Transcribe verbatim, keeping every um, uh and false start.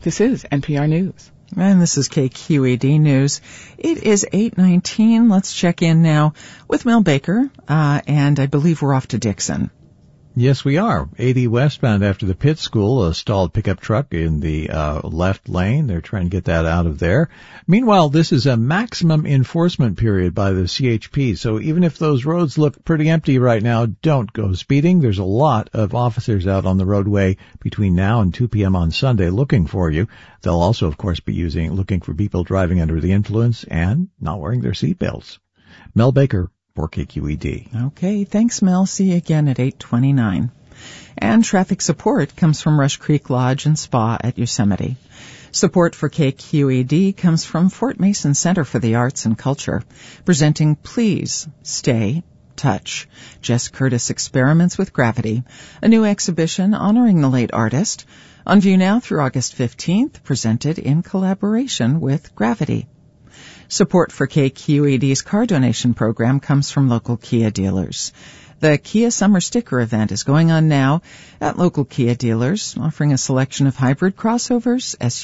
This is N P R News. And this is K Q E D News. It is eight nineteen. Let's check in now with Mel Baker, uh, and I believe we're off to Dixon. Yes, we are. eighty westbound after the Pitt School, a stalled pickup truck in the uh, left lane. They're trying to get that out of there. Meanwhile, this is a maximum enforcement period by the C H P. So even if those roads look pretty empty right now, don't go speeding. There's a lot of officers out on the roadway between now and two p.m. on Sunday looking for you. They'll also, of course, be using looking for people driving under the influence and not wearing their seatbelts. Mel Baker for K Q E D. Okay, thanks, Mel. See you again at eight twenty-nine. And traffic support comes from Rush Creek Lodge and Spa at Yosemite. Support for K Q E D comes from Fort Mason Center for the Arts and Culture, presenting Please Stay Touch, Jess Curtis Experiments with Gravity, a new exhibition honoring the late artist, on view now through August fifteenth, presented in collaboration with Gravity. Support for K Q E D's car donation program comes from local Kia dealers. The Kia Summer Sticker event is going on now at local Kia dealers, offering a selection of hybrid crossovers, S U Vs,